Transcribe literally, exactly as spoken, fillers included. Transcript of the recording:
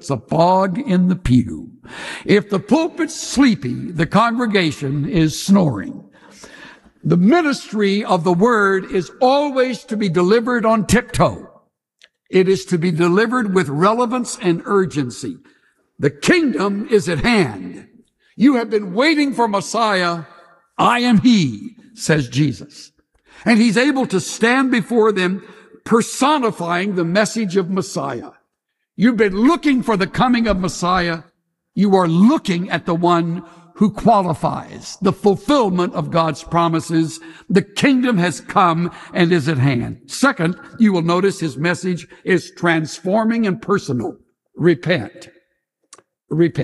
It's a fog in the pew. If the pulpit's sleepy, the congregation is snoring. The ministry of the word is always to be delivered on tiptoe. It is to be delivered with relevance and urgency. The kingdom is at hand. You have been waiting for Messiah. I am he, says Jesus. And he's able to stand before them personifying the message of Messiah. You've been looking for the coming of Messiah. You are looking at the one who qualifies the fulfillment of God's promises. The kingdom has come and is at hand. Second, you will notice his message is transforming and personal. Repent. Repent.